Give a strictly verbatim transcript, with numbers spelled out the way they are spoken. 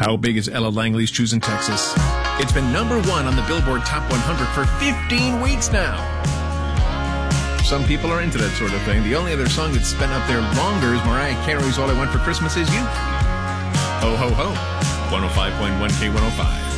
How big is Ella Langley's Choosing Texas? It's been number one on the Billboard Top one hundred for fifteen weeks now. Some people are into that sort of thing. The only other song that's been up there longer is Mariah Carey's All I Want for Christmas Is You. Ho, ho, ho. one oh five point one K one oh five.